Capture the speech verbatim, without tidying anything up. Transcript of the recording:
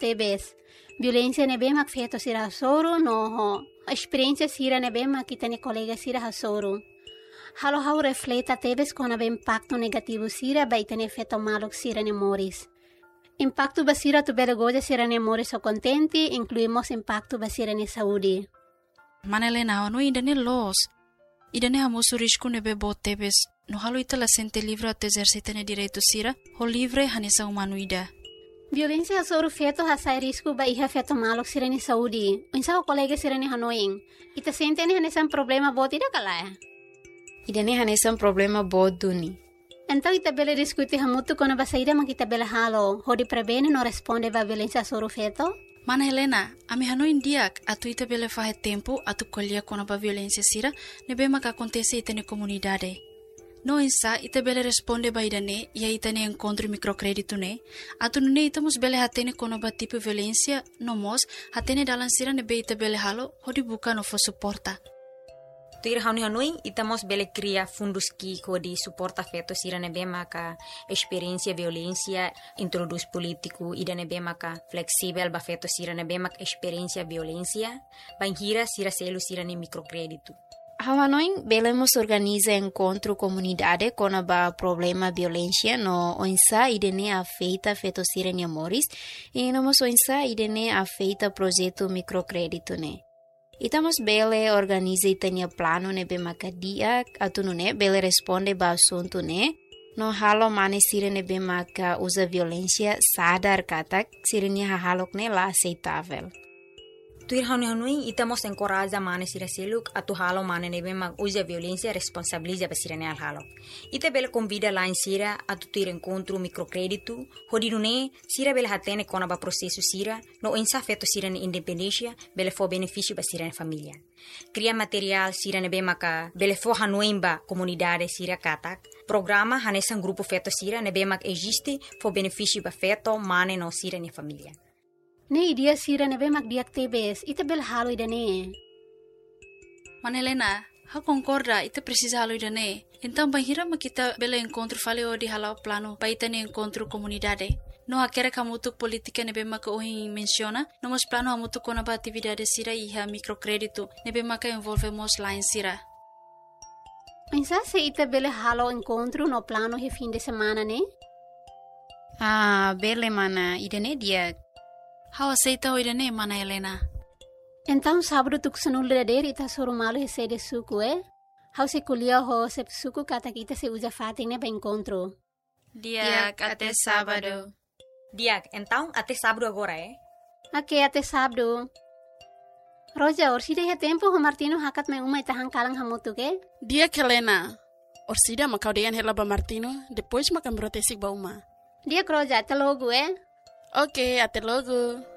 tebes. Violência ne bem feito sira soro no a experiência sira ne bem que tem colega sira soro. Halo hau refleta tebes com a impacto negativo sira vai ter efeito malo sira ne moris. Impacto basira tu belagoja sira ne moris so contente, incluímos impacto basira ne saúde. Manelena, no ainda ne los. Ida ne hamoso risco ne bebo tebes. No halo ita la sente livre a exercita ne direito sira, ho livre hanesa humano ida. Violência soro feito ha sai risco ba iha feito malo sira ne saúde. Unsa o colega sira ne hanoing. Ita sente ne hanesa problema bot ida kala. Ida ne hanesa problema bot duni. Então ita bele discutir hamutu kono basaida ma kita bele halo. Hodi prebene no responde ba violência soro feito. Mana Helena, ami hano indiak atu ita bele fahe tempo atu colher kono ba violência sira ne bema ka acontece ita ne comunidade. No insa ita bele responde ba idane ia ita ne encontro microcrédito ne atu ne ita mus bele hatene kono ba tipo violência no mos hatene dalan sira ne be ita bele halo hodi buka no fo suporta. Tuir hanu hanui itamos bele cria fundos ki kodi suporta feto sira ne bema ka experiência violência introduz político ida ne bema ka flexível ba feto sira ne bema experiência violência banhira sira selo sira ne microcrédito. Hawanoin belemos organiza encontro comunidade com a problema violência no onsa idene afeita feto sira ne moris e nomos onsa idene afeita projeto microcrédito ne. Itamos bele organiza itania plano ne be makadia atunu ne bele responde ba assunto ne no halo mane sira ne be maka usa violência sadar katak sira ne halok ne la aceitável. Tuir hanu hanui itamos encoraja mane sira seluk atu halo mane ne be mak usa violência responsabiliza ba sira ne al halo. Ita bele convida lá em sira atu tuir encontro microcrédito hodinu ne sira bele hatene kona ba processo sira no insa feto sira ne independência bele fo benefício ba sira ne família. Cria material sira ne be maka bele fo hanui ba comunidade sira katak. Programa hanesan grupo feto sira ne be mak existe fo benefício ba feto mane no sira ne família. Ne idia sira ne be mak diak tebes ita bele halo idane. Manelena, ha concorda ita precisa halo idane. Então banhira ma kita bele encontro fale o di halau plano pa ita ne encontro comunidade. No hakere kamutuk politika ne be maka ohin menciona, no mos plano amutuk kona ba atividade sira iha microcrédito ne be maka envolvemos lá em sira. Pensa se ita bele halo encontro no plano he fim de semana ne? Ah, bele mana idane dia. How aceita o idane mana Helena? Então sábado tu kusanul dader ita soro malo he sede suku eh? How se kulia ho se suku kata kita se usa fating ne ba encontro. Diak até sábado. Diak, então até sábado agora eh? Ok, até sábado. Roja, orsida he tempo ho Martino hakat me uma itahang kalang hamutu ke? Diak Helena. Orsida makaudean hela ba Martino, depois makam brotesik ba uma. Diak Roja, até logo eh? Ok, até logo.